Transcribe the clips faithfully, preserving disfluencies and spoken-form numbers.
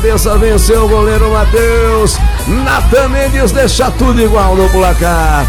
Cabeça venceu o goleiro Matheus. Natan Mendes deixa tudo igual no placar.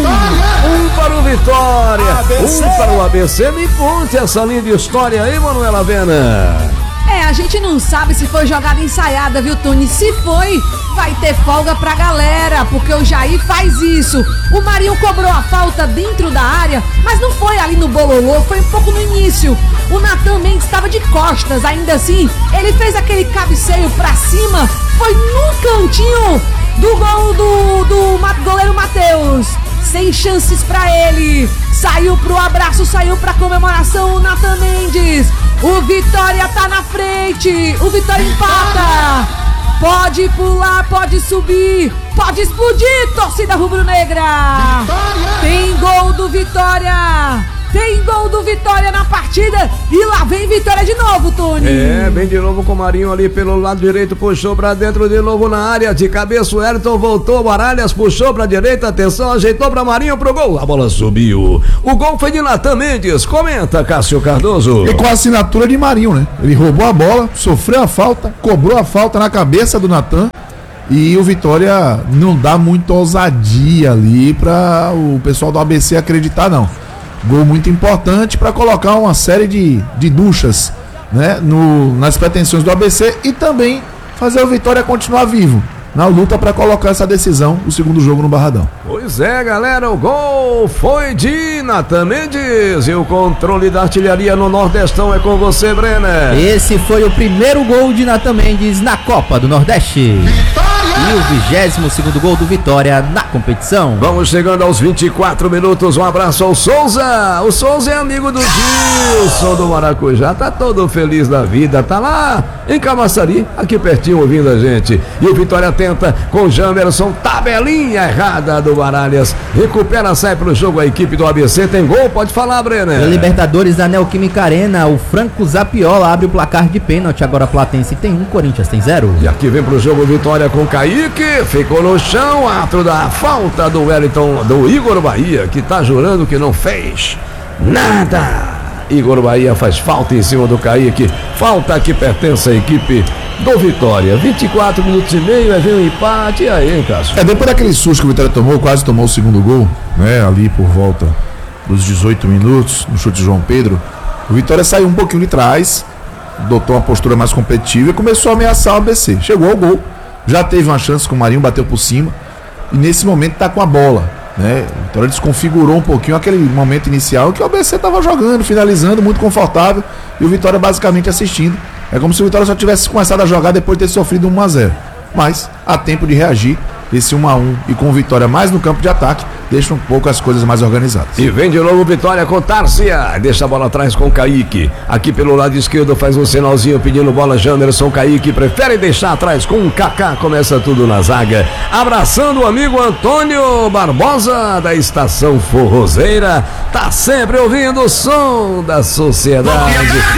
Um, um para o Vitória, A B C. Um para o A B C. Me conte essa linda história aí, Manuela Vena. É, a gente não sabe se foi jogada ensaiada, viu, Tony? Se foi, vai ter folga pra galera, porque o Jair faz isso. O Marinho cobrou a falta dentro da área, mas não foi ali no bololô, foi um pouco no início. O Natan Mendes estava de costas, ainda assim, ele fez aquele cabeceio pra cima, foi no cantinho do gol do, do goleiro Matheus. Sem chances pra ele, saiu pro abraço, saiu pra comemoração o Natan Mendes. O Vitória tá na frente, o Vitória empata. Pode pular, pode subir, pode explodir, torcida rubro-negra. Tem gol do Vitória. Tem gol do Vitória na partida e lá vem Vitória de novo, Tony. É, vem de novo com o Marinho ali pelo lado direito, puxou pra dentro de novo na área, de cabeça o Elton voltou, Baralhas puxou pra direita, atenção, ajeitou pra Marinho pro gol, a bola subiu. O gol foi de Natan Mendes, comenta Cássio Cardoso. E com a assinatura de Marinho, né? Ele roubou a bola, sofreu a falta, cobrou a falta na cabeça do Natan. E o Vitória não dá muita ousadia ali pra o pessoal do A B C acreditar, não. Gol muito importante para colocar uma série de, de duchas, né, no, nas pretensões do A B C e também fazer o Vitória continuar vivo na luta para colocar essa decisão, o segundo jogo no Barradão. Pois é, galera, o gol foi de Natan Mendes e o controle da artilharia no Nordestão é com você, Brenner. Esse foi o primeiro gol de Natan Mendes na Copa do Nordeste. E o vigésimo segundo gol do Vitória na competição. Vamos chegando aos vinte e quatro minutos. Um abraço ao Souza. O Souza é amigo do Gilson do Maracujá. Tá todo feliz da vida. Tá lá em Camaçari, aqui pertinho ouvindo a gente. E o Vitória tenta com o Jamerson. Tabelinha errada do Baralhas. Recupera, sai pro jogo a equipe do A B C. Tem gol? Pode falar, Brenner. Na Libertadores da Neoquímica Arena, o Franco Zapiola abre o placar de pênalti. Agora Platense tem um, Corinthians tem zero. E aqui vem pro jogo Vitória com Kaique. Ficou no chão, ato da falta do Wellington, do Igor Bahia, que tá jurando que não fez nada. Igor Bahia faz falta em cima do Kaique. Falta que pertence à equipe do Vitória. vinte e quatro minutos e meio, aí vem o empate. E aí, hein, Cássio? É, depois daquele susto que o Vitória tomou, quase tomou o segundo gol, né? Ali por volta dos dezoito minutos, no chute de João Pedro, o Vitória saiu um pouquinho de trás, adotou uma postura mais competitiva e começou a ameaçar o A B C. Chegou ao gol. Já teve uma chance com o Marinho, bateu por cima. E nesse momento tá com a bola, né? Então ele desconfigurou um pouquinho aquele momento inicial que o A B C tava jogando, finalizando, muito confortável. E o Vitória basicamente assistindo. É como se o Vitória só tivesse começado a jogar depois de ter sofrido um a zero. Mas há tempo de reagir. Esse um a um e com Vitória mais no campo de ataque, deixa um pouco as coisas mais organizadas. E vem de novo Vitória com Tárcia. Deixa a bola atrás com Kaique. Aqui pelo lado esquerdo faz um sinalzinho pedindo bola. Janderson. Kaique prefere deixar atrás com o Kaká. Começa tudo na zaga. Abraçando o amigo Antônio Barbosa da Estação Forrozeira. Tá sempre ouvindo o som da sociedade.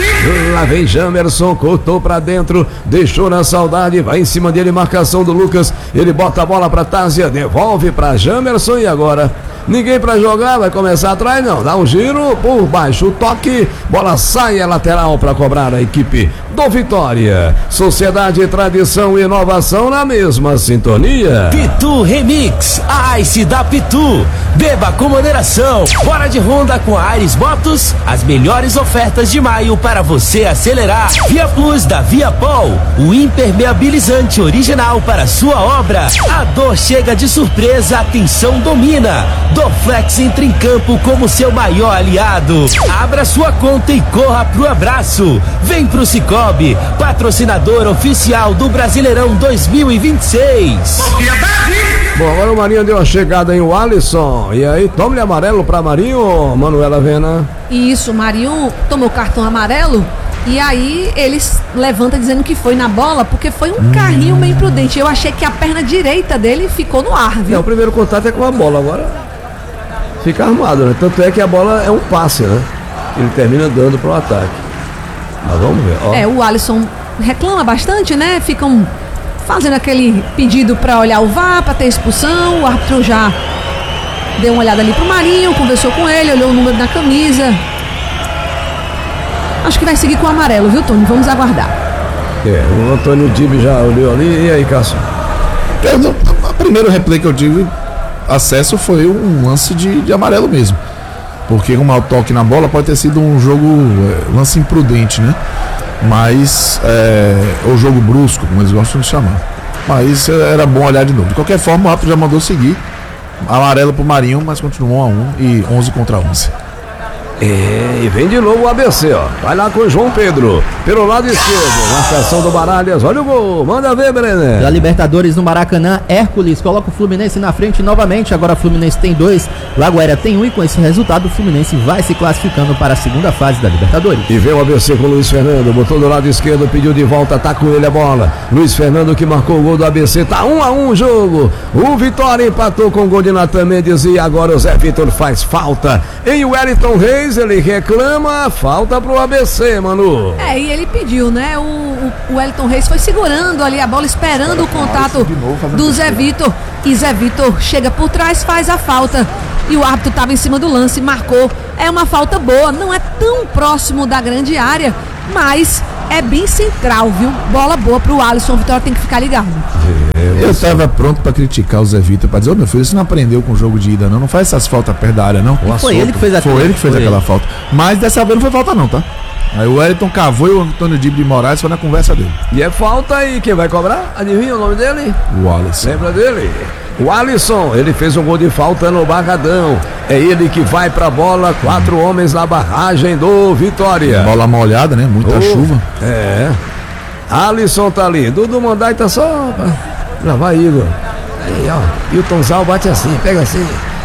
Lá vem Janderson. Cortou pra dentro. Deixou na saudade. Vai em cima dele. Marcação do Lucas. Ele bota a bola pra Tárcia, devolve pra Jamerson e agora ninguém pra jogar, vai começar atrás, não, dá um giro por baixo, o toque, bola sai a lateral pra cobrar a equipe do Vitória. Sociedade, tradição e inovação na mesma sintonia. Pitu Remix, a Ice da Pitu. Beba com moderação. Bora de Honda com a Ares Motos. As melhores ofertas de maio para você acelerar. Via Plus da Viapol, o impermeabilizante original para sua obra. A dor chega de surpresa, a tensão domina. Dorflex entra em campo como seu maior aliado. Abra sua conta e corra pro abraço. Vem pro Cicobi, patrocinador oficial do Brasileirão dois mil e vinte e seis. Bom, agora o Marinho deu a chegada em o Alisson. E aí, toma-lhe amarelo pra Marinho, Manuela Vena. Isso, o Marinho tomou cartão amarelo. E aí eles levantam dizendo que foi na bola, porque foi um hum. carrinho meio imprudente. Eu achei que a perna direita dele ficou no ar, viu? É, o primeiro contato é com a bola, agora fica armado, né? Tanto é que a bola é um passe, né? Ele termina dando pro ataque. Mas vamos ver, ó. É, o Alisson reclama bastante, né? Ficam fazendo aquele pedido pra olhar o V A R, pra ter expulsão. O árbitro já deu uma olhada ali pro Marinho, conversou com ele, olhou o número na camisa. Acho que vai seguir com o amarelo, viu, Tony? Vamos aguardar. É, o Antônio Dib já olhou ali, e aí, Cássio? Eu, a primeiro replay que eu tive acesso foi um lance de, de amarelo mesmo. Porque um mau toque na bola pode ter sido um jogo, é, lance imprudente, né? Mas, é, ou jogo brusco, como eles gostam de chamar. Mas é, era bom olhar de novo. De qualquer forma, o árbitro já mandou seguir. Amarelo pro Marinho, mas continuou um a um e onze contra onze. É, e vem de novo o A B C, ó. Vai lá com o João Pedro. Pelo lado esquerdo, marcação do Baralhas. Olha o gol, manda ver, Brenner. Da Libertadores no Maracanã, Hércules coloca o Fluminense na frente novamente. Agora o Fluminense tem dois, Lagoaira tem um. E com esse resultado, o Fluminense vai se classificando para a segunda fase da Libertadores. E vem o A B C com o Luiz Fernando. Botou do lado esquerdo, pediu de volta, tá com ele a bola. Luiz Fernando que marcou o gol do A B C. Tá um a um o jogo. O Vitória empatou com o gol de Natan Mendes. E agora o Zé Vitor faz falta em Wellington Reis. Ele reclama, falta pro A B C, Manu. É, e ele pediu, né? O, o, o Wellington Reis foi segurando ali a bola, esperando o contato do Zé Vitor. E Zé Vitor chega por trás, faz a falta. E o árbitro estava em cima do lance, marcou. É uma falta boa, não é tão próximo da grande área, mas é bem central, viu? Bola boa pro Alisson, o Vitória tem que ficar ligado. Eu estava pronto para criticar o Zé Vitor, para dizer, ô oh, meu filho, você não aprendeu com o jogo de ida, não, não faz essas faltas perto da área, não. Foi ele que fez aquela, foi ele que fez foi aquela ele. falta. Mas dessa vez não foi falta não, tá? Aí o Wellington cavou e o Antônio Dib de Moraes foi na conversa dele. E é falta aí, quem vai cobrar? Adivinha o nome dele? O Wallace. Lembra dele? O Alisson, ele fez um gol de falta no Barradão. É ele que vai pra bola, quatro hum. homens na barragem do Vitória. Bola molhada, né? Muita oh, chuva. É. Alisson tá ali. Dudu Mondai tá só. Já vai, Igor. Aí, ó. E o Tonzal bate assim, pega assim.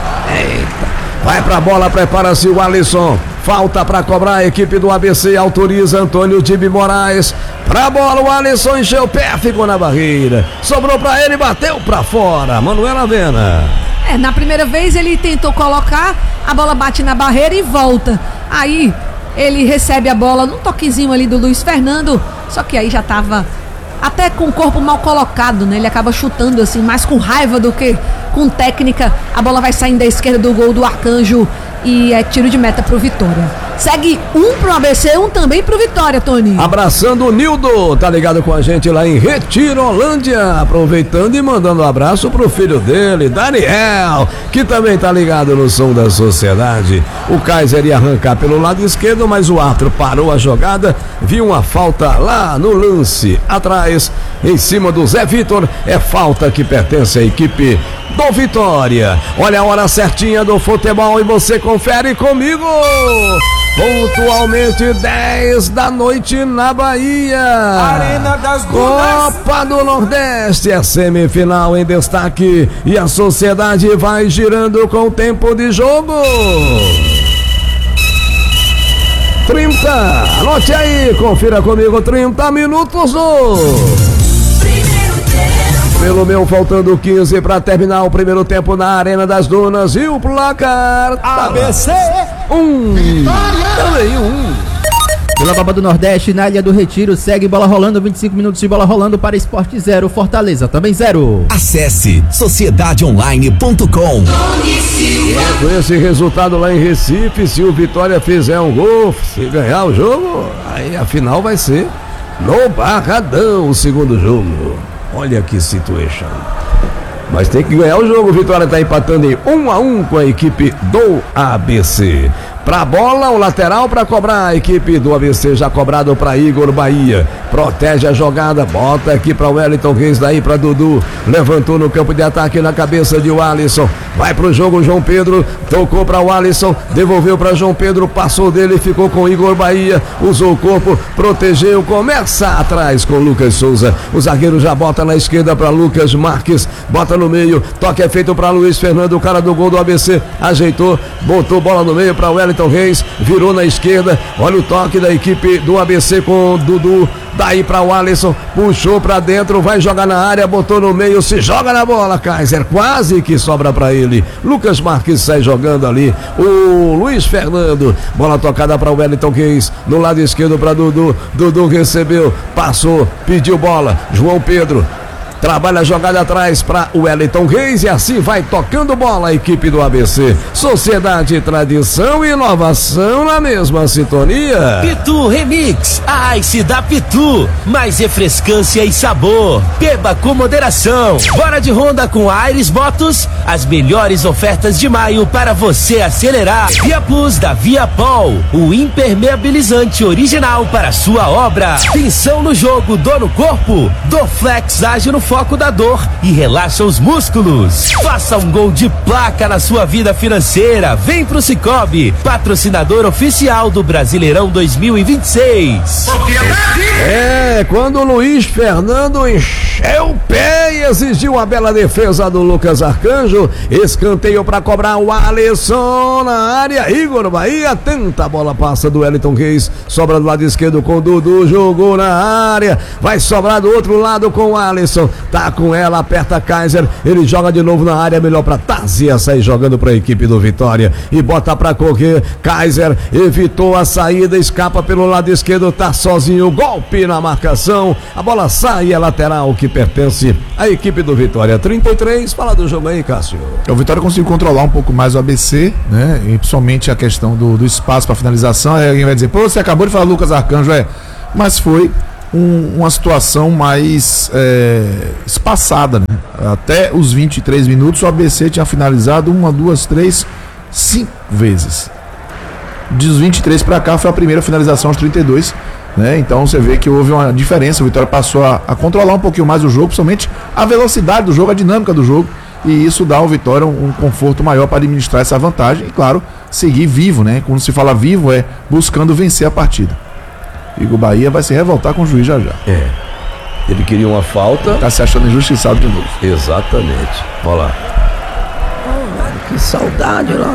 Eita. Vai pra bola, prepara-se o Alisson. Falta pra cobrar a equipe do A B C. Autoriza Antônio Dib Moraes. Pra bola, o Alisson encheu o pé, ficou na barreira. Sobrou pra ele, bateu pra fora. Manuela Avena. É, na primeira vez ele tentou colocar, a bola bate na barreira e volta. Aí ele recebe a bola num toquezinho ali do Luiz Fernando. Só que aí já tava até com o corpo mal colocado, né? Ele acaba chutando assim, mais com raiva do que com técnica. A bola vai saindo da esquerda do gol do Arcanjo e é tiro de meta pro Vitória. Segue um pro A B C, um também pro Vitória, Tony. Abraçando o Nildo, tá ligado com a gente lá em Retirolândia, aproveitando e mandando um abraço pro filho dele, Daniel, que também tá ligado no som da sociedade. O Kaiser ia arrancar pelo lado esquerdo, mas o árbitro parou a jogada, viu uma falta lá no lance, atrás, em cima do Zé Vitor, é falta que pertence à equipe do Vitória. Olha a hora certinha do futebol e você confere comigo. Pontualmente dez da noite na Bahia. Arena das Dunas. Copa do Nordeste, a semifinal em destaque e a sociedade vai girando com o tempo de jogo. trinta, anote aí, confira comigo, trinta minutos do pelo meu, faltando quinze para terminar o primeiro tempo na Arena das Dunas. E o placar A B C um, também um. Pela Copa do Nordeste, na Ilha do Retiro, segue bola rolando, vinte e cinco minutos de bola rolando para Esporte zero, Fortaleza também zero. Acesse sociedade online ponto com. É, com esse resultado lá em Recife, se o Vitória fizer um gol, se ganhar o jogo, aí a final vai ser no Barradão, o segundo jogo. Olha que situação. Mas tem que ganhar o jogo. O Vitória está empatando em um a um com a equipe do A B C. Pra bola, o lateral para cobrar a equipe do A B C, já cobrado para Igor Bahia. Protege a jogada, bota aqui para Wellington Reis, daí para Dudu. Levantou no campo de ataque na cabeça de Alisson. Vai pro jogo João Pedro, tocou para o Alisson, devolveu para João Pedro, passou dele, ficou com Igor Bahia, usou o corpo, protegeu, começa atrás com Lucas Souza. O zagueiro já bota na esquerda para Lucas Marques, bota no meio, toque é feito para Luiz Fernando, o cara do gol do A B C, ajeitou, botou bola no meio para Wellington Reis, virou na esquerda, olha o toque da equipe do A B C com Dudu, daí para o Alisson, puxou para dentro, vai jogar na área, botou no meio, se joga na bola, Kaiser, quase que sobra para ele. Lucas Marques sai jogando ali, o Luiz Fernando, bola tocada para o Wellington Reis, no lado esquerdo para Dudu, Dudu recebeu, passou, pediu bola, João Pedro trabalha a jogada atrás para o Wellington Reis e assim vai tocando bola a equipe do A B C. Sociedade, tradição e inovação na mesma sintonia. Pitu Remix, a Ice da Pitu, mais refrescância e sabor. Beba com moderação. Bora de Honda com Aires Motos, as melhores ofertas de maio para você acelerar. Via Plus da Viapol, o impermeabilizante original para sua obra. Tensão no jogo, dor no corpo? Dorflex age no foco da dor e relaxa os músculos. Faça um gol de placa na sua vida financeira. Vem pro Cicobi, patrocinador oficial do Brasileirão dois mil e vinte e seis. É, quando o Luiz Fernando encheu o pé e exigiu uma bela defesa do Lucas Arcanjo, escanteio para cobrar o Alisson na área. Igor Bahia tenta, a bola passa do Wellington Reis, sobra do lado esquerdo com o Dudu, jogou na área, vai sobrar do outro lado com o Alisson, tá com ela, aperta Kaiser, ele joga de novo na área, melhor pra Tazia sair jogando pra equipe do Vitória e bota pra correr. Kaiser evitou a saída, escapa pelo lado esquerdo, tá sozinho, golpe na marcação, a bola sai, é lateral que pertence à equipe do Vitória. Trinta e três, fala do jogo aí, Cássio. O Vitória conseguiu controlar um pouco mais o A B C, né? E principalmente a questão do, do espaço para finalização. Aí alguém vai dizer, pô, você acabou de falar Lucas Arcanjo, é, mas foi um, uma situação mais é, espaçada, né? Até os vinte e três minutos o A B C tinha finalizado uma, duas, três, cinco vezes. Dos vinte e três para cá foi a primeira finalização aos trinta e dois, né? Então você vê que houve uma diferença. O Vitória passou a, a controlar um pouquinho mais o jogo, principalmente a velocidade do jogo, a dinâmica do jogo, e isso dá ao Vitória um, um conforto maior para administrar essa vantagem e, claro, seguir vivo, né? Quando se fala vivo é buscando vencer a partida. Igor Bahia vai se revoltar com o juiz já já. É, ele queria uma falta. Tá se achando injustiçado de novo. Exatamente. Olha lá. Oh, velho, que saudade lá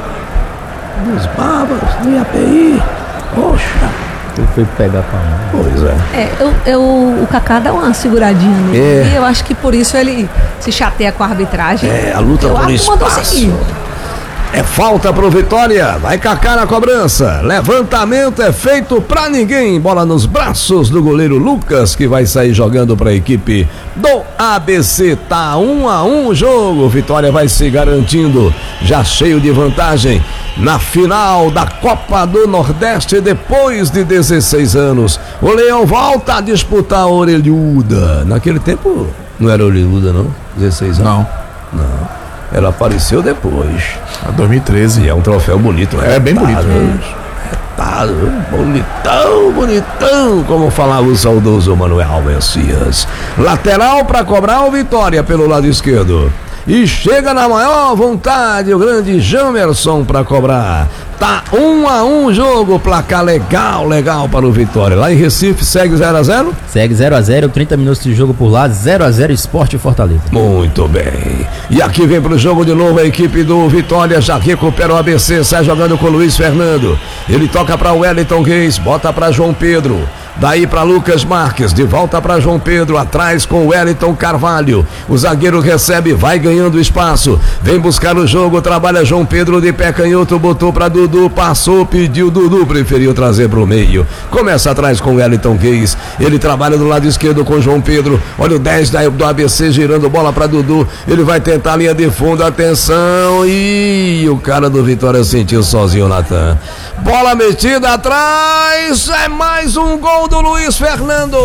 dos bárbaros, do I A P I. Poxa. Ele foi pegar pra mão. Pois é. É, eu, eu, o Kaká dá uma seguradinha nele. É. E eu acho que por isso ele se chateia com a arbitragem. É, a luta eu por acho que mandou espaço. seguir. É falta pro Vitória, vai Kaká na cobrança, levantamento é feito pra ninguém, bola nos braços do goleiro Lucas, que vai sair jogando pra equipe do A B C. Tá um a um o jogo, Vitória vai se garantindo, já cheio de vantagem, na final da Copa do Nordeste, depois de dezesseis anos. O Leão volta a disputar a orelhuda. Naquele tempo não era orelhuda não, dezesseis anos. Não. Não. Ela apareceu depois. A dois mil e treze. E é um troféu bonito, né? É bem bonito. Né? Retado, bonitão, bonitão, como falava o saudoso Manuel Messias. Lateral para cobrar o Vitória pelo lado esquerdo. E chega na maior vontade o grande Jamerson para cobrar. Tá um a um o jogo, placar legal, legal para o Vitória. Lá em Recife segue zero a zero? Segue zero a zero, trinta minutos de jogo por lá, zero a zero Sport e Fortaleza. Muito bem. E aqui vem pro jogo de novo a equipe do Vitória, já recupera o A B C, sai jogando com o Luiz Fernando. Ele toca para Wellington Reis, bota para João Pedro. Daí para Lucas Marques, de volta para João Pedro, atrás com o Wellington Carvalho. O zagueiro recebe, vai ganhando espaço, vem buscar o jogo, trabalha João Pedro de pé canhoto, botou para Dudu, passou, pediu Dudu, preferiu trazer pro meio. Começa atrás com o Wellington Reis, ele trabalha do lado esquerdo com João Pedro. Olha o dez do A B C girando bola para Dudu, ele vai tentar a linha de fundo, atenção, e o cara do Vitória sentiu sozinho o Natan. Bola metida atrás, é mais um gol do Luiz Fernando.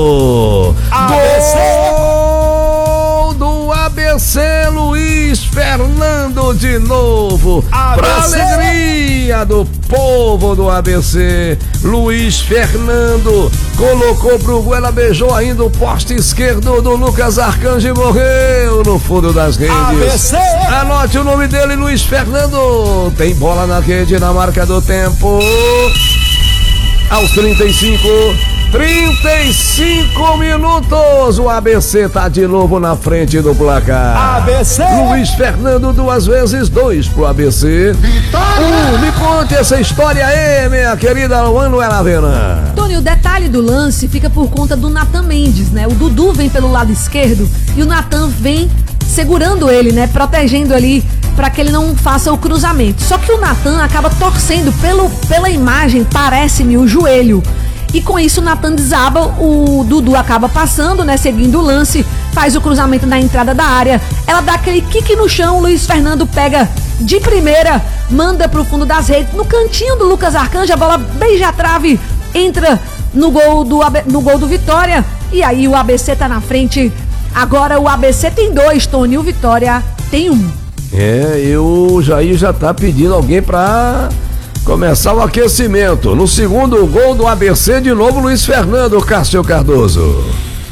Gol do A B C, Luiz Fernando de novo. Para alegria do povo do A B C, Luiz Fernando colocou pro gol, ela beijou ainda o poste esquerdo do Lucas Arcanjo e morreu no fundo das redes. A B C. Anote o nome dele, Luiz Fernando. Tem bola na rede na marca do tempo. Aos trinta e cinco, trinta e cinco minutos, o A B C tá de novo na frente do placar. A B C. Luiz Fernando duas vezes, dois pro A B C. Vitória! Um, me conte essa história aí, minha querida Manuela Avena. Tony, o detalhe do lance fica por conta do Natan Mendes, né? O Dudu vem pelo lado esquerdo e o Natan vem segurando ele, né? Protegendo ali para que ele não faça o cruzamento. Só que o Natan acaba torcendo pelo, pela imagem, parece-me, o joelho. E com isso, o Natan desaba, o Dudu acaba passando, né? Seguindo o lance, faz o cruzamento na entrada da área. Ela dá aquele kick no chão, o Luiz Fernando pega de primeira, manda pro fundo das redes. No cantinho do Lucas Arcanjo, a bola beija a trave, entra no gol do, no gol do Vitória. E aí o A B C tá na frente. Agora o A B C tem dois, Tony, o Vitória tem um. É, e o Jair já tá pedindo alguém pra começar o aquecimento. No segundo gol do A B C, de novo Luiz Fernando, Cássio Cardoso.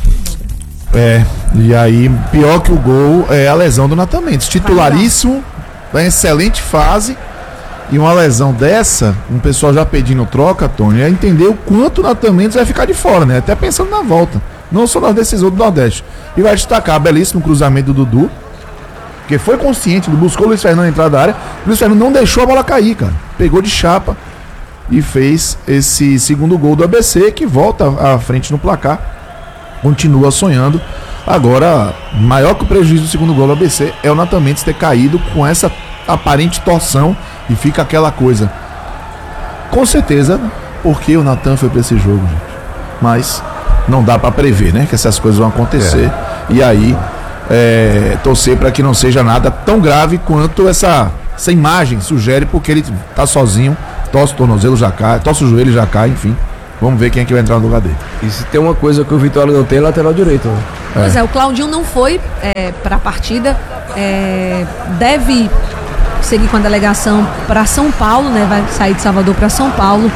É, e aí, pior que o gol é a lesão do Natan Mendes. Titularíssimo, em excelente fase. E uma lesão dessa, um pessoal já pedindo troca, Tony, é entender o quanto o Natan Mendes vai ficar de fora, né? Até pensando na volta. Não só nas decisões do Nordeste. E vai destacar belíssimo cruzamento do Dudu, porque foi consciente, buscou o Luiz Fernando na entrada da área. O Luiz Fernando não deixou a bola cair, cara. Pegou de chapa e fez esse segundo gol do A B C, que volta à frente no placar. Continua sonhando. Agora, maior que o prejuízo do segundo gol do A B C é o Natan Mendes ter caído com essa aparente torção. E fica aquela coisa. Com certeza, porque o Natan foi pra esse jogo, gente. Mas não dá pra prever, né? Que essas coisas vão acontecer. É. E aí, é, torcer pra que não seja nada tão grave quanto essa, essa imagem sugere, porque ele tá sozinho, torce o tornozelo, já cai, torce o joelho, já cai, enfim. Vamos ver quem é que vai entrar no lugar dele. E se tem uma coisa que o Vitória não tem, é lateral direito. Né? Pois é. é, o Claudinho não foi é, pra partida. É, deve seguir com a delegação para São Paulo, né? Vai sair de Salvador para São Paulo.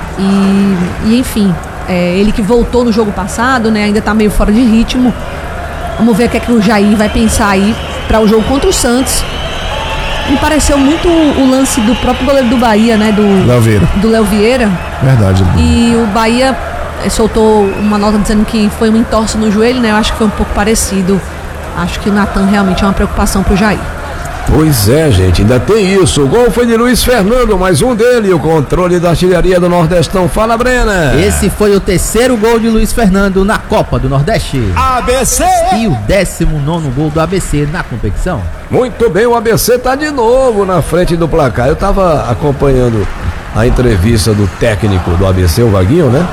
E, e enfim, é, ele que voltou no jogo passado, né? Ainda tá meio fora de ritmo. Vamos ver o que é que o Jair vai pensar aí para o jogo contra o Santos. Me pareceu muito o lance do próprio goleiro do Bahia, né? Do Léo Vieira. Do Léo Vieira. Verdade. E o Bahia soltou uma nota dizendo que foi um entorse no joelho, né? Eu acho que foi um pouco parecido. Acho que o Natan realmente é uma preocupação pro Jair. Pois é, gente, ainda tem isso. O gol foi de Luiz Fernando, mais um dele, o controle da artilharia do Nordestão. Fala, Brena. Esse foi o terceiro gol de Luiz Fernando na Copa do Nordeste. A B C! E o décimo nono gol do A B C na competição. Muito bem, o A B C tá de novo na frente do placar. Eu tava acompanhando a entrevista do técnico do A B C, o Vaguinho, né?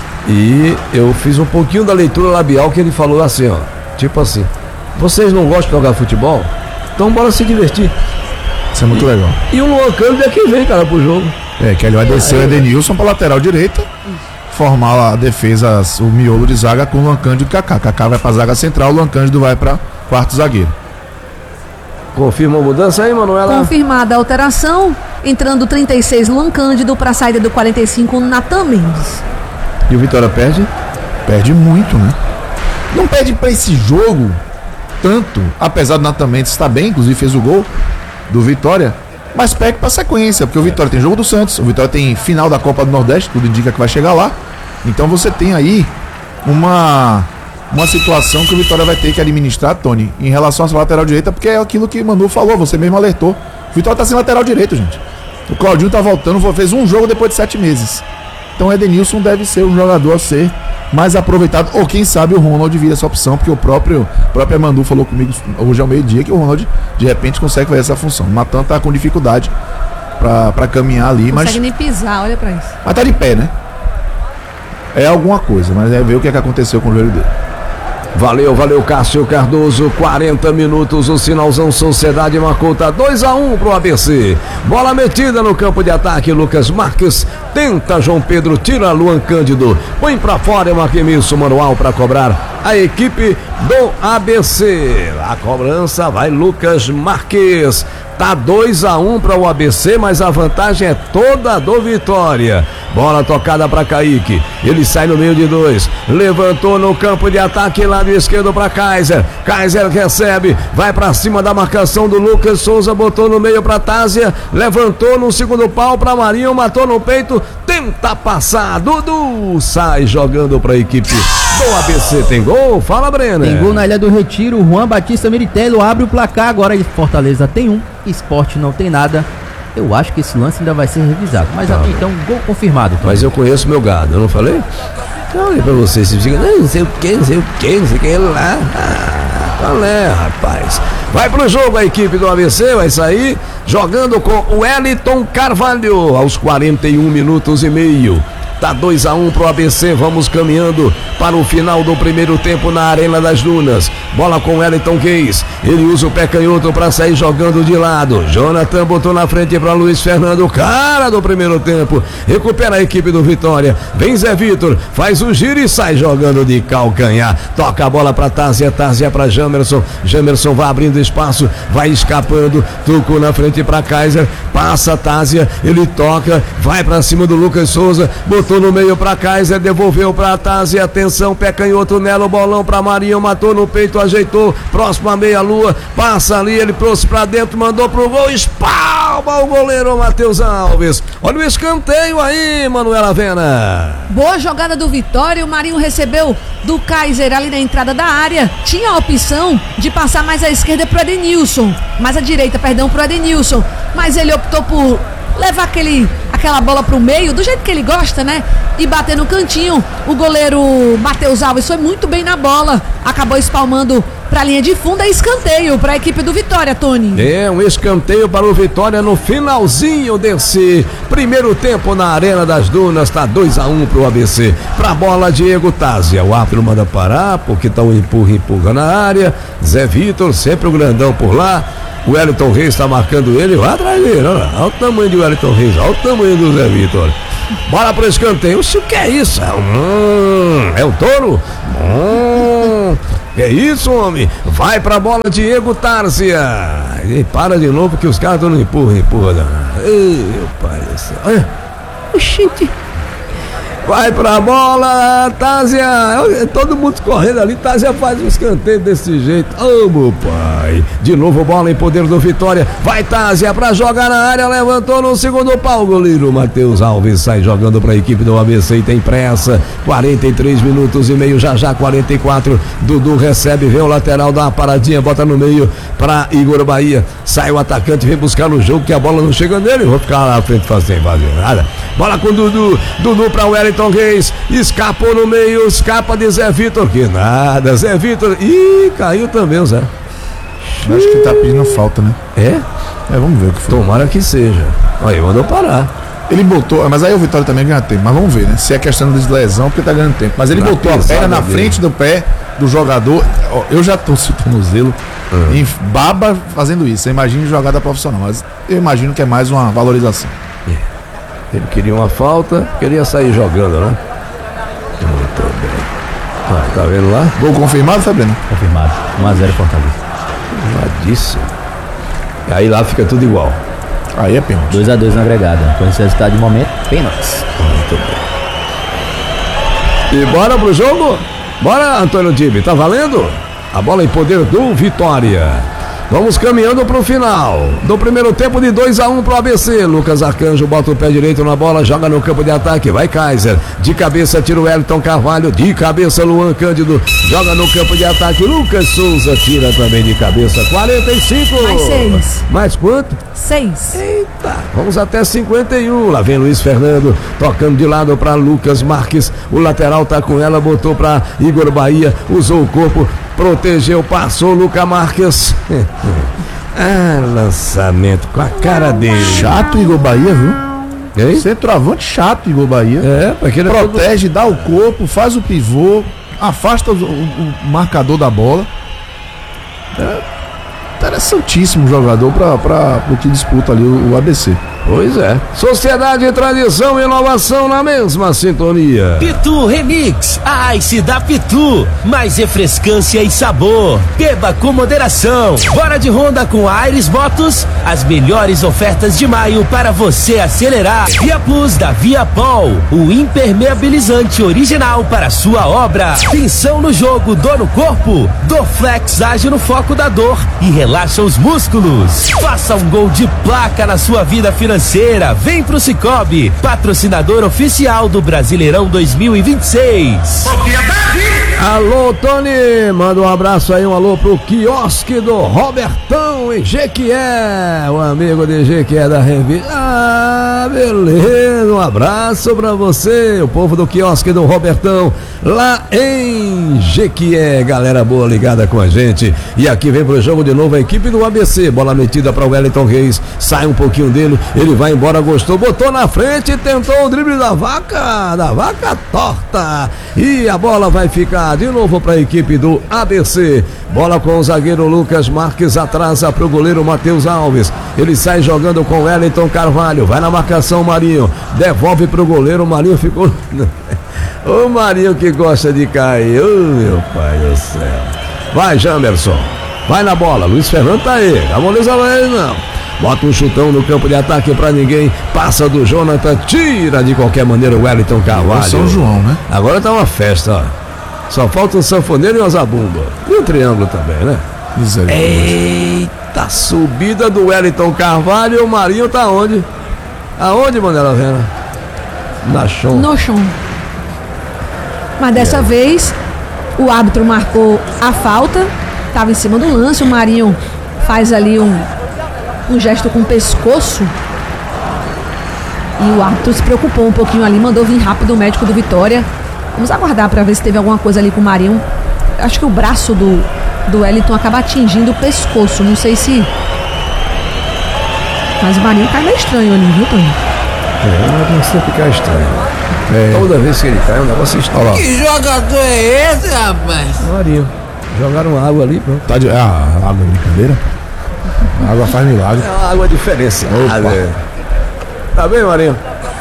E eu fiz um pouquinho da leitura labial que ele falou assim, ó. Tipo assim, vocês não gostam de jogar futebol? Então bora se divertir. Isso é muito e, legal. E o Luan Cândido é quem vem, cara, pro jogo. É, que ele vai descer é. o Edenilson pra lateral direita, formar a defesa, o miolo de zaga com o Luan Cândido e Kaká. Kaká vai pra zaga central, o Luan Cândido vai pra quarto zagueiro. Confirma a mudança aí, Manuela? Confirmada a alteração, entrando trinta e seis Luan Cândido pra saída do quarenta e cinco Natan Mendes. E o Vitória perde? Perde muito, né? Não perde pra esse jogo tanto, apesar do Natan Mendes estar bem, inclusive fez o gol do Vitória, mas perde pra sequência, porque o Vitória tem jogo do Santos, o Vitória tem final da Copa do Nordeste, tudo indica que vai chegar lá. Então você tem aí uma uma situação que o Vitória vai ter que administrar, Tony, em relação à sua lateral direita, porque é aquilo que o Manu falou, você mesmo alertou. O Vitória tá sem lateral direito, gente. O Claudinho tá voltando, fez um jogo depois de sete meses. Então o Edenilson deve ser um jogador a ser mais aproveitado, ou quem sabe o Ronald vira essa opção, porque o próprio, o próprio Emandu falou comigo hoje ao meio-dia que o Ronald de repente consegue fazer essa função. O Natan tá com dificuldade pra, pra caminhar ali, não mas. Consegue nem pisar, olha pra isso. Mas tá de pé, né? É alguma coisa, mas é ver o que, é que aconteceu com o joelho dele. Valeu, valeu, Cássio Cardoso. quarenta minutos, o Sinalzão Sociedade marcou, tá dois a um pro A B C. Bola metida no campo de ataque, Lucas Marques tenta, João Pedro tira, Luan Cândido põe pra fora, é o arremesso manual pra cobrar a equipe do A B C. A cobrança vai Lucas Marques. Tá dois a um para o A B C, mas a vantagem é toda do Vitória. Bola tocada para Kaique. Ele sai no meio de dois. Levantou no campo de ataque, lado esquerdo para Kaiser. Kaiser recebe, vai para cima da marcação do Lucas Souza, botou no meio para Tásia. Levantou no segundo pau para Marinho, matou no peito, tenta passar. Dudu sai jogando para a equipe do A B C. Tem gol? Fala, Brena. Tem gol na Ilha do Retiro. Juan Batista Meritello abre o placar. Agora Fortaleza tem um. Esporte não tem nada. Eu acho que esse lance ainda vai ser revisado. Mas tá, até então, gol confirmado. Também. Mas eu conheço meu gado, eu não falei? Então, olha pra vocês, vocês ficam, não sei o que, não sei o que, não sei o que lá. Ah, qual é, rapaz? Vai pro jogo a equipe do A B C, vai sair jogando com o Wellington Carvalho aos quarenta e um minutos e meio. Tá dois a um pro A B C. Vamos caminhando para o final do primeiro tempo na Arena das Dunas. Bola com Wellington Reis. Ele usa o pé canhoto para sair jogando de lado. Jonathan botou na frente para Luiz Fernando, cara do primeiro tempo. Recupera a equipe do Vitória. Vem Zé Vitor, faz o giro e sai jogando de calcanhar. Toca a bola para Tázia, Tázia para Jamerson. Jamerson vai abrindo espaço, vai escapando. Tocou na frente para Kaiser. Passa Tázia, ele toca, vai para cima do Lucas Souza. Botou no meio para Kaiser, devolveu para Tázia. Atenção, pé canhoto nela, o bolão para Marinho, matou no peito, ajeitou. Próximo à meia-lua, passa ali, ele trouxe para dentro, mandou pro gol, espalma o goleiro Matheus Alves. Olha o escanteio aí, Manuela Vena. Boa jogada do Vitória, o Marinho recebeu do Kaiser ali na entrada da área. Tinha a opção de passar mais à esquerda pro Edenilson, mais à direita, perdão, pro Edenilson. Mas ele optou por levar aquele, aquela bola pro meio, do jeito que ele gosta, né? E bater no cantinho. O goleiro Matheus Alves foi muito bem na bola, acabou espalmando pra linha de fundo. É escanteio pra equipe do Vitória, Tony. É, um escanteio para o Vitória no finalzinho desse primeiro tempo na Arena das Dunas. Tá dois a um pro A B C. Pra bola, Diego Tázia. O árbitro manda parar, porque tá um empurra, empurra na área. Zé Vitor, sempre o grandão por lá. O Wellington Reis está marcando ele, vai atrás dele, olha lá, olha o tamanho de Wellington Reis, olha o tamanho do Zé Vitor. Bola pro escanteio, o que é isso? Hum, é o touro? Hum, que é isso, homem? Vai pra bola, Diego Tárcia. E para de novo que os caras não empurram, empurram. Ei, meu pai do céu. Olha, oxente. Vai pra bola, Tázia. Todo mundo correndo ali. Tázia faz um escanteio desse jeito. Oh, meu pai. De novo bola em poder do Vitória. Vai Tázia pra jogar na área. Levantou no segundo pau. O goleiro Matheus Alves sai jogando pra equipe do A B C e tem pressa. quarenta e três minutos e meio. Já já quarenta e quatro. Dudu recebe, vem o lateral, dá uma paradinha, bota no meio pra Igor Bahia. Sai o atacante, vem buscar no jogo que a bola não chega nele. Vou ficar lá na frente sem fazer nada. Bola com Dudu. Dudu pra Wellington Reis, escapou no meio, escapa de Zé Vitor, que nada, Zé Vitor, ih, caiu também o Zé. Acho que tá pedindo falta, né? É? É, vamos ver o que foi. Tomara que seja. Aí mandou parar. Ele botou, mas aí o Vitória também ganha tempo, mas vamos ver, né? Se é questão de lesão, porque tá ganhando tempo. Mas ele Na botou a perna na dele. frente do pé do jogador. Ó, eu já tô se tornozelo Uhum. em baba fazendo isso. Você imagina jogada profissional, mas eu imagino que é mais uma valorização. Ele queria uma falta, queria sair jogando, né? Muito bem. Ah, tá vendo lá? Gol confirmado, Fabiano? Confirmado. um a zero Fortaleza. Ladíssimo. E aí lá fica tudo igual. Aí é pênalti. dois a dois na agregada. Com esse resultado de momento, pênaltis. Muito bem. E bora pro jogo? Bora, Antônio Tibe, tá valendo? A bola em poder do Vitória. Vamos caminhando pro final do primeiro tempo de dois a um pro A B C. Lucas Arcanjo bota o pé direito na bola, joga no campo de ataque, vai Kaiser. De cabeça tira o Wellington Carvalho, de cabeça Luan Cândido, joga no campo de ataque. Lucas Souza tira também de cabeça. quarenta e cinco. Mais seis. Mais quanto? Seis. Eita, vamos até cinquenta e um. Lá vem Luiz Fernando, tocando de lado para Lucas Marques. O lateral tá com ela, botou para Igor Bahia, usou o corpo, protegeu, passou Lucas Marques. Ah, lançamento com a cara dele. Chato Igor Bahia, viu? Hein? Centroavante chato Igor Bahia. É, porque ele protege, dá o corpo, faz o pivô, afasta o, o, o marcador da bola. É interessantíssimo jogador para o que disputa ali o, o A B C. Pois é. Sociedade, tradição e inovação na mesma sintonia. Pitu Remix, a Ice da Pitu, mais refrescância e sabor. Beba com moderação. Bora de Honda com a Aires Motos, as melhores ofertas de maio para você acelerar. Via Plus da Viapol, o impermeabilizante original para sua obra. Tensão no jogo, dor no corpo. Dorflex age no foco da dor e relaxa os músculos. Faça um gol de placa na sua vida financeira. Vem pro Cicobi, patrocinador oficial do Brasileirão dois mil e vinte e seis. Propriedade Alô, Tony, manda um abraço aí, um alô pro quiosque do Robertão em Jequié, o amigo de Jequié da revista. Ah, beleza, um abraço pra você, o povo do quiosque do Robertão, lá em Jequié, galera boa ligada com a gente. E aqui vem pro jogo de novo a equipe do A B C, bola metida pra Wellington Reis, sai um pouquinho dele, ele vai embora, gostou, botou na frente, tentou o drible da vaca, da vaca torta, e a bola vai ficar de novo para a equipe do A B C. Bola com o zagueiro Lucas Marques, atrasa para o goleiro Matheus Alves. Ele sai jogando com Wellington Carvalho. Vai na marcação, Marinho. Devolve para o goleiro. O Marinho ficou. O Marinho que gosta de cair. Oh, meu pai do céu. Vai, Jamerson. Vai na bola. Luiz Fernando tá aí. A moleza vai não. Bota um chutão no campo de ataque pra ninguém. Passa do Jonathan. Tira de qualquer maneira o Wellington Carvalho. São João, né? Agora tá uma festa, ó. Só falta um sanfoneiro e uma zabumba. E um triângulo também, né? Eita, subida do Wellington Carvalho. E o Marinho tá onde? Aonde, Manela Vena? Na chão. No chão. Mas dessa é. vez, o árbitro marcou a falta. Tava em cima do lance. O Marinho faz ali um, um gesto com o pescoço. E o árbitro se preocupou um pouquinho ali. Mandou vir rápido o médico do Vitória. Vamos aguardar para ver se teve alguma coisa ali com o Marinho. Acho que o braço do, do Wellington acaba atingindo o pescoço. Não sei se... Mas o Marinho cai meio estranho ali, viu, Tony? É, não precisa ficar estranho. É. Toda vez que ele cai é um negócio estranho. Que jogador é esse, rapaz? Marinho. Jogaram água ali, pronto. Tá de... Ah, água de brincadeira? A água faz milagre. É uma água diferenciada. Tá bem, Marinho?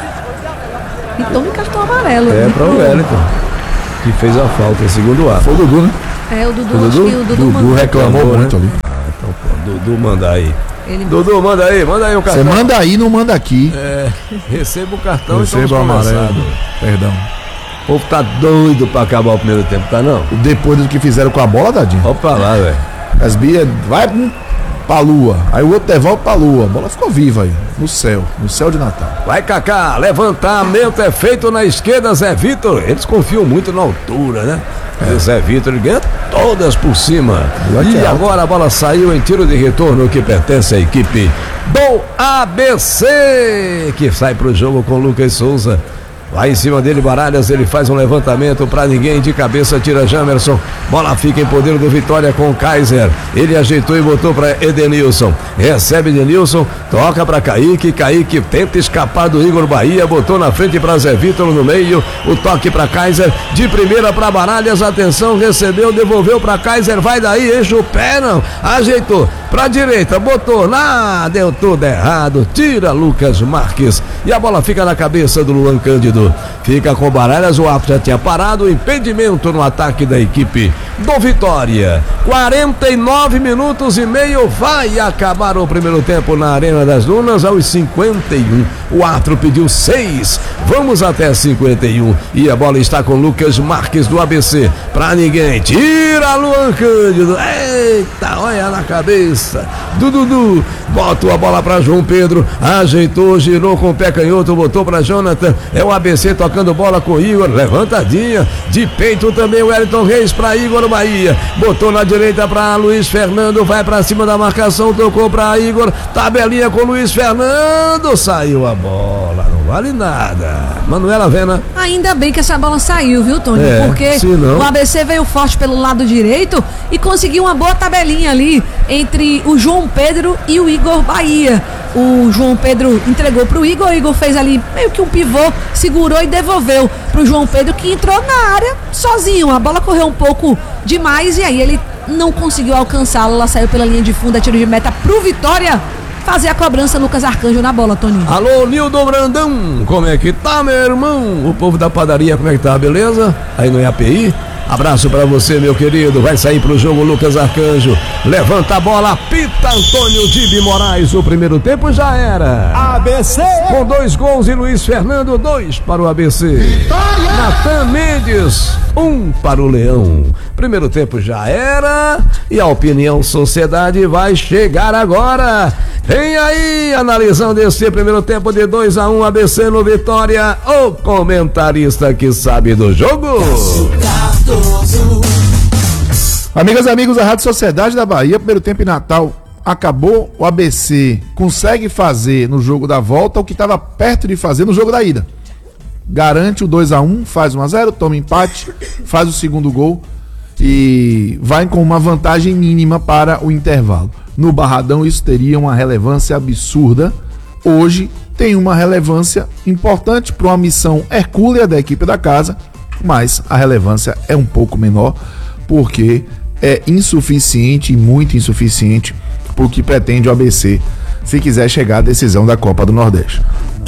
E toma cartão amarelo. É para o Wellington, que fez a falta, segundo a. Foi o Dudu, né? É, o Dudu, o Dudu, acho que o Dudu, Dudu mandou. reclamou Reclamou muito, né? ali. Ah, então pô, Dudu manda aí. Ele... Dudu, manda aí, manda aí o cartão. Você manda aí, não manda aqui. É, receba o cartão Receba e o estamos amarelo. começando. Perdão. O povo tá doido pra acabar o primeiro tempo, tá não? Depois do que fizeram com a bola, Dadinho. Ó pra lá, velho. As Bia vai pra lua. Aí o outro devolve pra lua. A bola ficou viva aí. No céu. No céu de Natal. Vai, Kaká, levantamento é feito na esquerda, Zé Vitor. Eles confiam muito na altura, né? É. O Zé Vitor, ele ganha todas por cima. E é agora a bola saiu em tiro de retorno que pertence à equipe do A B C, que sai pro jogo com Lucas Souza. Vai em cima dele, Baralhas, ele faz um levantamento pra ninguém, de cabeça tira Jamerson, bola fica em poder do Vitória com o Kaiser, ele ajeitou e botou pra Edenilson, recebe Edenilson, toca pra Kaique, Kaique tenta escapar do Igor Bahia, botou na frente pra Zé Vitor no meio, o toque pra Kaiser, de primeira pra Baralhas, atenção, recebeu, devolveu pra Kaiser, vai daí, enche o pé, não, ajeitou, pra direita, botou, na, deu tudo errado, tira Lucas Marques, e a bola fica na cabeça do Luan Cândido. Fica com Baralhas, o árbitro já tinha parado, impedimento no ataque da equipe do Vitória. quarenta e nove minutos e meio, vai acabar o primeiro tempo na Arena das Dunas aos cinquenta e um. O árbitro pediu seis, vamos até cinquenta e um. E a bola está com Lucas Marques do A B C. Pra ninguém, tira Luan Cândido. Eita, olha na cabeça do Dudu. Bota a bola pra João Pedro, ajeitou, girou com o pé canhoto, botou pra Jonathan. É o A B C tocando bola com o Igor, levantadinha, de peito também o Wellington Reis pra Igor Bahia, botou na direita pra Luiz Fernando, vai pra cima da marcação, tocou pra Igor, tabelinha com Luiz Fernando, saiu a bola, não vale nada. Manuela Vena. Ainda bem que essa bola saiu, viu, Tony? É, porque o A B C veio forte pelo lado direito e conseguiu uma boa tabelinha ali entre o João Pedro e o Igor Bahia. O João Pedro entregou pro Igor, o Igor fez ali meio que um pivô, segurou e devolveu pro João Pedro, que entrou na área sozinho. A bola correu um pouco demais e aí ele não conseguiu alcançá-la, ela saiu pela linha de fundo, é tiro de meta pro Vitória fazer a cobrança. Lucas Arcanjo na bola, Toninho. Alô, Nildo Brandão, como é que tá, meu irmão? O povo da padaria, como é que tá, beleza? Aí no I A P I? Abraço pra você, meu querido. Vai sair pro jogo Lucas Arcanjo. Levanta a bola, pita Antônio Dibi Moraes. O primeiro tempo já era. A B C. Com dois gols e Luiz Fernando, dois para o A B C. Vitória! Natan Mendes, um para o Leão. Primeiro tempo já era. E a Opinião Sociedade vai chegar agora. Vem aí, analisando esse primeiro tempo de dois a um, A B C no Vitória. O comentarista que sabe do jogo. gostoso. Amigas e amigos da Rádio Sociedade da Bahia, primeiro tempo em Natal acabou, o A B C consegue fazer no jogo da volta o que estava perto de fazer no jogo da ida. Garante o dois a um, faz um a zero, toma empate, faz o segundo gol e vai com uma vantagem mínima para o intervalo. No Barradão isso teria uma relevância absurda. Hoje tem uma relevância importante para uma missão hercúlea da equipe da casa, mas a relevância é um pouco menor porque é insuficiente e muito insuficiente para o que pretende o A B C se quiser chegar à decisão da Copa do Nordeste.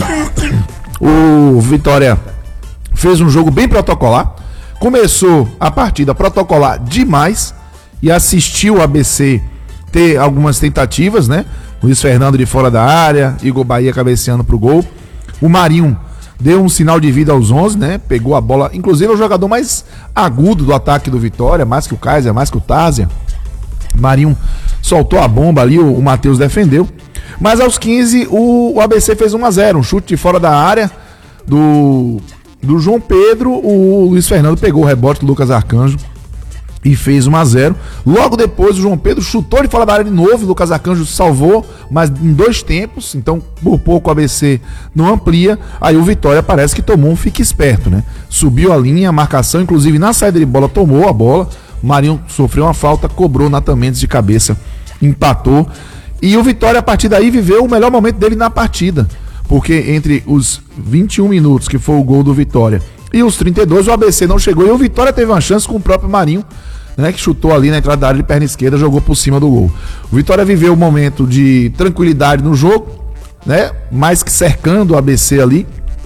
O Vitória fez um jogo bem protocolar, começou a partida protocolar demais e assistiu o A B C ter algumas tentativas, né? Luiz Fernando de fora da área, Igor Bahia cabeceando pro gol. O Marinho deu um sinal de vida aos onze, né? Pegou a bola, inclusive é o jogador mais agudo do ataque do Vitória, mais que o Kaiser, mais que o Tárzia. Marinho soltou a bomba ali, o, o Matheus defendeu. Mas aos quinze o, o A B C fez um a zero, um chute de fora da área do, do João Pedro. O Luiz Fernando pegou o rebote do Lucas Arcanjo e fez um a zero. Logo depois o João Pedro chutou de fora da área de novo, o Lucas Arcanjo salvou, mas em dois tempos, então por pouco o A B C não amplia. Aí o Vitória parece que tomou um fique esperto, né? Subiu a linha, a marcação, inclusive na saída de bola tomou a bola. O Marinho sofreu uma falta, cobrou Nathan Mendes de cabeça, empatou. E o Vitória a partir daí viveu o melhor momento dele na partida, porque entre os vinte e um minutos que foi o gol do Vitória e os trinta e dois o A B C não chegou e o Vitória teve uma chance com o próprio Marinho, né, que chutou ali na entrada da área de perna esquerda, jogou por cima do gol. O Vitória viveu um momento de tranquilidade no jogo, né, mais que cercando o A B C ali,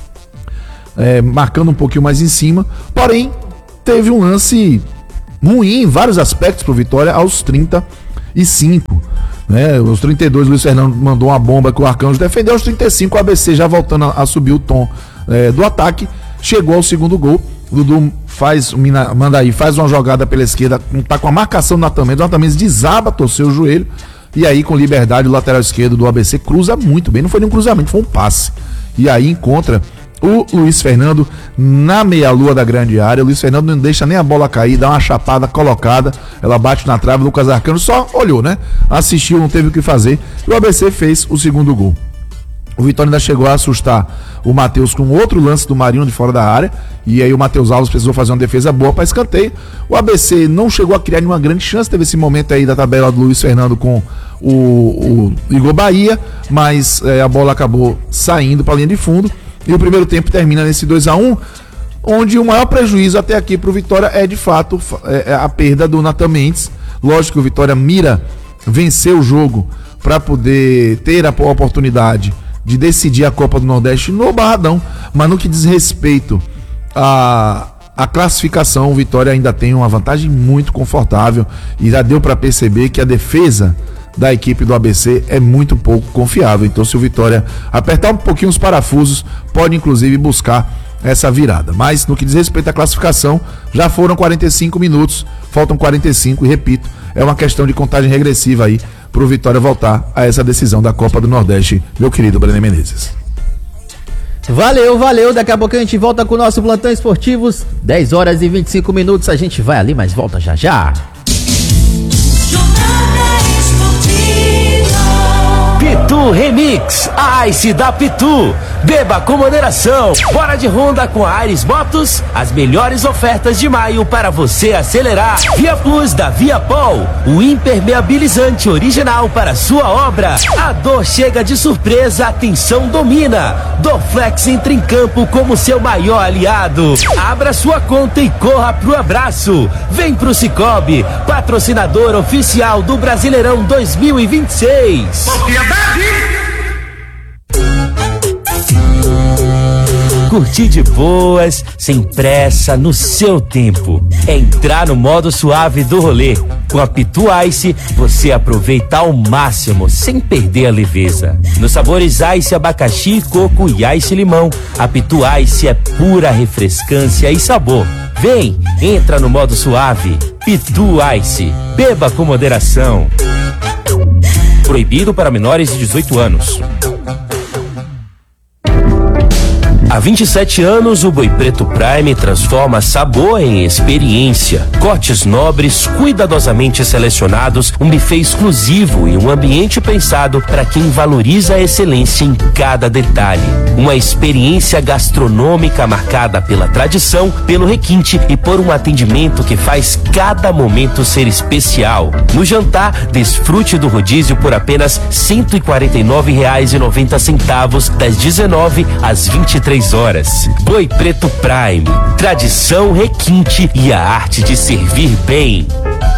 é, marcando um pouquinho mais em cima, porém teve um lance ruim em vários aspectos para o Vitória aos trinta e cinco. Né, os trinta e dois, o Luiz Fernando mandou uma bomba que o Arcanjo defendeu. Aos trinta e cinco, o A B C já voltando a, a subir o tom é, do ataque, chegou ao segundo gol. O Dudu faz, manda aí, faz uma jogada pela esquerda, tá com a marcação do Nathan Mendes, o Nathan Mendes desaba, torceu o joelho, e aí com liberdade o lateral esquerdo do A B C cruza muito bem, não foi nem um cruzamento, foi um passe. E aí encontra o Luiz Fernando na meia-lua da grande área. O Luiz Fernando não deixa nem a bola cair, dá uma chapada colocada, ela bate na trave. O Lucas Arcanjo só olhou, né? Assistiu, não teve o que fazer. E o A B C fez o segundo gol. O Vitória ainda chegou a assustar o Matheus com outro lance do Marinho de fora da área. E aí o Matheus Alves precisou fazer uma defesa boa para escanteio. O A B C não chegou a criar nenhuma grande chance. Teve esse momento aí da tabela do Luiz Fernando com o, o Igor Bahia, mas é, a bola acabou saindo para a linha de fundo. E o primeiro tempo termina nesse dois a um, onde o maior prejuízo até aqui para o Vitória é de fato é a perda do Nathan Mendes. Lógico que o Vitória mira vencer o jogo para poder ter a oportunidade de decidir a Copa do Nordeste no Barradão, mas no que diz respeito à, à classificação, o Vitória ainda tem uma vantagem muito confortável e já deu para perceber que a defesa da equipe do A B C é muito pouco confiável. Então, se o Vitória apertar um pouquinho os parafusos, pode inclusive buscar essa virada. Mas no que diz respeito à classificação, já foram quarenta e cinco minutos, faltam quarenta e cinco e repito, é uma questão de contagem regressiva aí para o Vitória voltar a essa decisão da Copa do Nordeste, meu querido Brené Menezes. Valeu, valeu. Daqui a pouco a gente volta com o nosso Plantão Esportivos. dez horas e vinte e cinco minutos. A gente vai ali, mas volta já já. Pitu Remix, a Ice da Pitu. Beba com moderação. Bora de Honda com a Aires Motos. As melhores ofertas de maio para você acelerar. Via Plus da Viapol, o impermeabilizante original para sua obra. A dor chega de surpresa, a tensão domina. Dorflex entra em campo como seu maior aliado. Abra sua conta e corra pro abraço. Vem pro Cicobi, patrocinador oficial do Brasileirão dois mil e vinte e seis. Curtir de boas, sem pressa, no seu tempo. É entrar no modo suave do rolê. Com a Pitu Ice, você aproveita ao máximo, sem perder a leveza. Nos sabores Ice abacaxi, coco e Ice limão, a Pitu Ice é pura refrescância e sabor. Vem, entra no modo suave. Pitu Ice, beba com moderação. Proibido para menores de dezoito anos. Há vinte e sete anos, o Boi Preto Prime transforma sabor em experiência. Cortes nobres, cuidadosamente selecionados, um buffet exclusivo e um ambiente pensado para quem valoriza a excelência em cada detalhe. Uma experiência gastronômica marcada pela tradição, pelo requinte e por um atendimento que faz cada momento ser especial. No jantar, desfrute do rodízio por apenas cento e quarenta e nove reais e noventa centavos das dezenove às vinte e três horas. Boi Preto Prime, tradição, requinte e a arte de servir bem.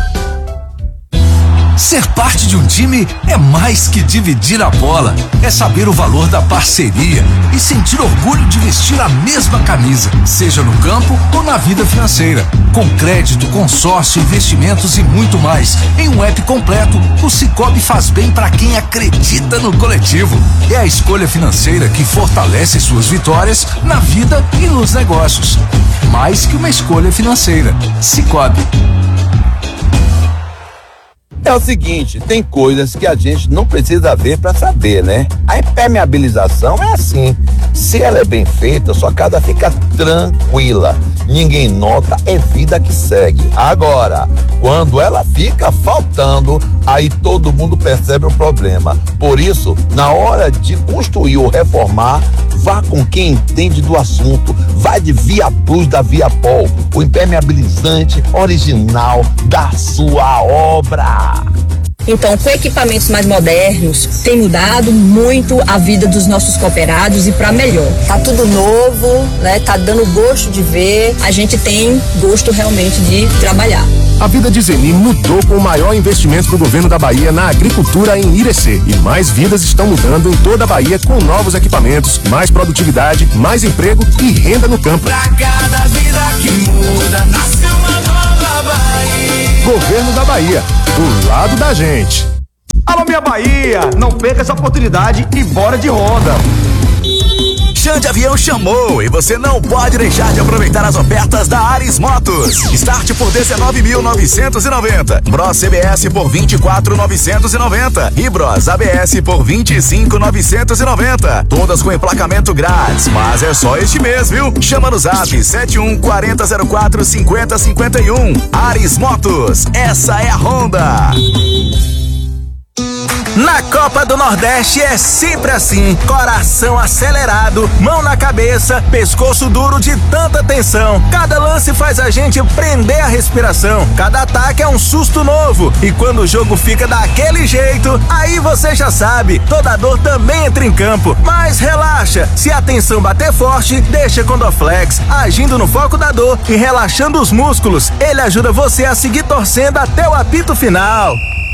Ser parte de um time é mais que dividir a bola. É saber o valor da parceria e sentir orgulho de vestir a mesma camisa, seja no campo ou na vida financeira. Com crédito, consórcio, investimentos e muito mais. Em um app completo, o Sicoob faz bem para quem acredita no coletivo. É a escolha financeira que fortalece suas vitórias na vida e nos negócios. Mais que uma escolha financeira. Sicoob. É o seguinte, tem coisas que a gente não precisa ver para saber, né? A impermeabilização é assim. Se ela é bem feita, sua casa fica tranquila. Ninguém nota, é vida que segue. Agora, quando ela fica faltando, aí todo mundo percebe o problema. Por isso, na hora de construir ou reformar, vá com quem entende do assunto. Vá de Via Plus da Viapol, o impermeabilizante original da sua obra. Então, com equipamentos mais modernos, tem mudado muito a vida dos nossos cooperados e para melhor. Tá tudo novo, né? Tá dando gosto de ver. A gente tem gosto realmente de trabalhar. A vida de Zeni mudou com o maior investimento do governo da Bahia na agricultura em Irecê. E mais vidas estão mudando em toda a Bahia com novos equipamentos, mais produtividade, mais emprego e renda no campo. Pra cada vida que muda, nasce uma nova Bahia. Governo da Bahia, do lado da gente. Alô, minha Bahia, não perca essa oportunidade e bora de roda. Xande Avião chamou e você não pode deixar de aproveitar as ofertas da Ares Motos. Start por dezenove mil novecentos e noventa, Bros C B S por vinte e quatro mil novecentos e noventa e Bros A B S por vinte e cinco mil novecentos e noventa. Todas com emplacamento grátis, mas é só este mês, viu? Chama no zap sete um quatro zero zero quatro cinco zero cinco um. Ares Motos, essa é a Honda. Na Copa do Nordeste é sempre assim, coração acelerado, mão na cabeça, pescoço duro de tanta tensão. Cada lance faz a gente prender a respiração, cada ataque é um susto novo. E quando o jogo fica daquele jeito, aí você já sabe, toda dor também entra em campo. Mas relaxa, se a tensão bater forte, deixa com Dorflex, agindo no foco da dor e relaxando os músculos. Ele ajuda você a seguir torcendo até o apito final.